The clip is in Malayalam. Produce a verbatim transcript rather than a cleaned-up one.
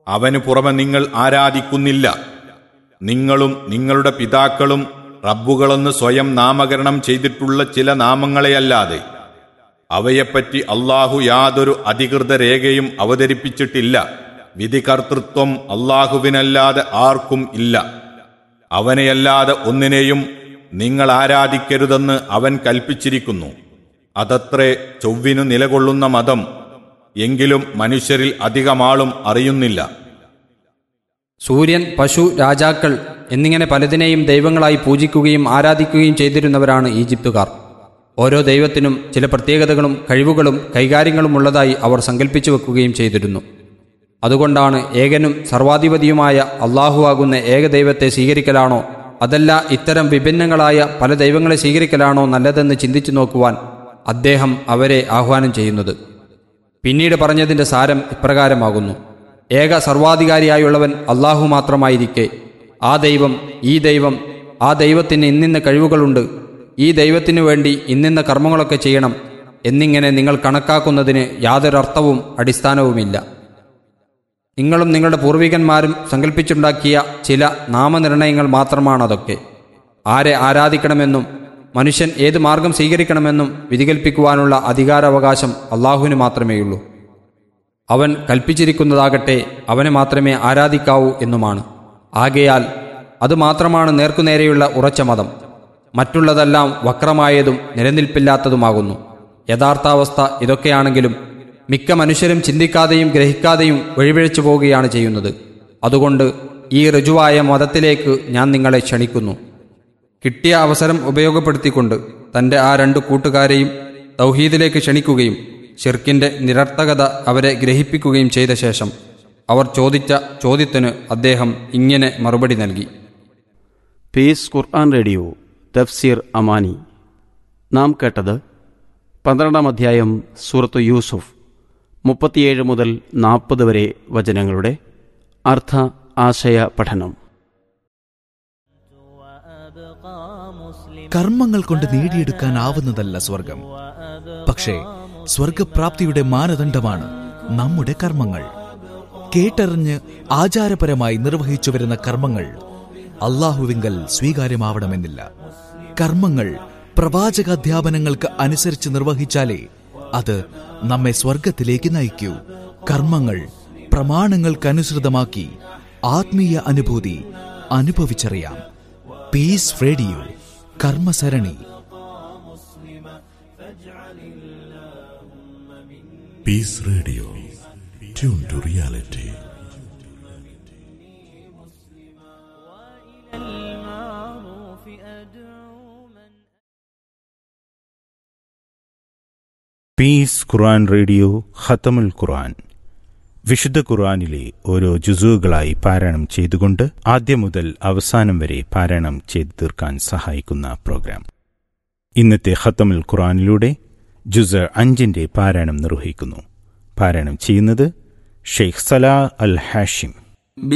അവനു പുറമെ നിങ്ങൾ ആരാധിക്കുന്നില്ല. നിങ്ങളും നിങ്ങളുടെ പിതാക്കളും റബ്ബുകളെന്ന് സ്വയം നാമകരണം ചെയ്തിട്ടുള്ള ചില നാമങ്ങളെയല്ലാതെ അവയെപ്പറ്റി അള്ളാഹു യാതൊരു അധികൃത രേഖയും അവതരിപ്പിച്ചിട്ടില്ല. വിധികർത്തൃത്വം അള്ളാഹുവിനല്ലാതെ ആർക്കും ഇല്ല. അവനെയല്ലാതെ ഒന്നിനെയും നിങ്ങൾ ആരാധിക്കരുതെന്ന് അവൻ കൽപ്പിച്ചിരിക്കുന്നു. അതത്രേ ചൊവ്വിനു നിലകൊള്ളുന്ന മതം. എങ്കിലും മനുഷ്യരിൽ അധികമാളും അറിയുന്നില്ല. സൂര്യൻ, പശു, രാജാക്കൾ എന്നിങ്ങനെ പലതിനെയും ദൈവങ്ങളായി പൂജിക്കുകയും ആരാധിക്കുകയും ചെയ്തിരുന്നവരാണ് ഈജിപ്തുകാർ. ഓരോ ദൈവത്തിനും ചില പ്രത്യേകതകളും കഴിവുകളും കൈകാര്യങ്ങളും ഉള്ളതായി അവർ സങ്കല്പിച്ചു വെക്കുകയും ചെയ്തിരുന്നു. അതുകൊണ്ടാണ് ഏകനും സർവാധിപതിയുമായ അള്ളാഹുവാകുന്ന ഏകദൈവത്തെ സ്വീകരിക്കലാണോ അതല്ല ഇത്തരം വിഭിന്നങ്ങളായ പല ദൈവങ്ങളെ സ്വീകരിക്കലാണോ നല്ലതെന്ന് ചിന്തിച്ചു നോക്കുവാൻ അദ്ദേഹം അവരെ ആഹ്വാനം ചെയ്യുന്നത്. പിന്നീട് പറഞ്ഞതിൻ്റെ സാരം ഇപ്രകാരമാകുന്നു: ഏക സർവാധികാരിയായുള്ളവൻ അള്ളാഹു മാത്രമായിരിക്കെ ആ ദൈവം, ഈ ദൈവം, ആ ദൈവത്തിന് ഇന്നിന്ന കഴിവുകളുണ്ട്, ഈ ദൈവത്തിനു വേണ്ടി ഇന്നിന്ന കർമ്മങ്ങളൊക്കെ ചെയ്യണം എന്നിങ്ങനെ നിങ്ങൾ കണക്കാക്കുന്നതിന് യാതൊരർത്ഥവും അടിസ്ഥാനവുമില്ല. നിങ്ങളും നിങ്ങളുടെ പൂർവികന്മാരും സങ്കല്പിച്ചുണ്ടാക്കിയ ചില നാമനിർണയങ്ങൾ മാത്രമാണതൊക്കെ. ആരെ ആരാധിക്കണമെന്നും മനുഷ്യൻ ഏത് മാർഗം സ്വീകരിക്കണമെന്നും വിധികൽപ്പിക്കുവാനുള്ള അധികാരാവകാശം അള്ളാഹുവിന് മാത്രമേയുള്ളൂ. അവൻ കൽപ്പിച്ചിരിക്കുന്നതാകട്ടെ അവനെ മാത്രമേ ആരാധിക്കാവൂ എന്നുമാണ്. ആകയാൽ അതുമാത്രമാണ് നേർക്കുനേരെയുള്ള ഉറച്ച മതം. മറ്റുള്ളതെല്ലാം വക്രമായതും നിലനിൽപ്പില്ലാത്തതുമാകുന്നു. യഥാർത്ഥാവസ്ഥ ഇതൊക്കെയാണെങ്കിലും മിക്ക മനുഷ്യരും ചിന്തിക്കാതെയും ഗ്രഹിക്കാതെയും വഴിപിഴച്ചു പോവുകയാണ് ചെയ്യുന്നത്. അതുകൊണ്ട് ഈ ഋജുവായ മതത്തിലേക്ക് ഞാൻ നിങ്ങളെ ക്ഷണിക്കുന്നു. കിട്ടിയ അവസരം ഉപയോഗപ്പെടുത്തിക്കൊണ്ട് തൻ്റെ ആ രണ്ട് കൂട്ടുകാരെയും തൗഹീദിലേക്ക് ക്ഷണിക്കുകയും ശിർക്കിൻ്റെ നിരർത്ഥകത അവരെ ഗ്രഹിപ്പിക്കുകയും ചെയ്ത ശേഷം അവർ ചോദിച്ച ചോദ്യത്തിന് അദ്ദേഹം ഇങ്ങനെ മറുപടി നൽകി. പീസ് ഖുർആൻ റേഡിയോ തഫ്സീർ അമാനി. നാം കേട്ടത് പന്ത്രണ്ടാം അധ്യായം സൂറത്ത് യൂസുഫ് മുപ്പത്തിയേഴ് മുതൽ നാൽപ്പത് വരെ വചനങ്ങളുടെ അർത്ഥ ആശയ പഠനം. കർമ്മങ്ങൾ കൊണ്ട് നേടിയെടുക്കാനാവുന്നതല്ല സ്വർഗം. പക്ഷേ സ്വർഗപ്രാപ്തിയുടെ മാനദണ്ഡമാണ് നമ്മുടെ കർമ്മങ്ങൾ. കേട്ടറിഞ്ഞ് ആചാരപരമായി നിർവഹിച്ചു വരുന്ന കർമ്മങ്ങൾ അള്ളാഹുവിങ്കൽ സ്വീകാര്യമാവണമെന്നില്ല. കർമ്മങ്ങൾ പ്രവാചകാധ്യാപനങ്ങൾക്ക് അനുസരിച്ച് നിർവഹിച്ചാലേ അത് നമ്മെ സ്വർഗത്തിലേക്ക് നയിക്കൂ. കർമ്മങ്ങൾ പ്രമാണങ്ങൾക്കനുസൃതമാക്കി ആത്മീയ അനുഭൂതി അനുഭവിച്ചറിയാം. Piece radio കർമ്മസരണി. Piece radio, tune to reality. Piece Quran radio ഖത്തമുൽ ഖുർആൻ. വിശുദ്ധ ഖുർആനിലെ ഓരോ ജുസുകളായി പാരായണം ചെയ്തുകൊണ്ട് ആദ്യം മുതൽ അവസാനം വരെ പാരായണം ചെയ്തു തീർക്കാൻ സഹായിക്കുന്ന പ്രോഗ്രാം. ഇന്നത്തെ ഖത്തമുൽ ഖുർആനിലൂടെ ജുസ് അഞ്ചിന്റെ പാരായണം നിർവഹിക്കുന്നു. പാരായണം ചെയ്യുന്നത് ഷെയ്ഖ് സലാഹ് അൽ ഹാഷിം.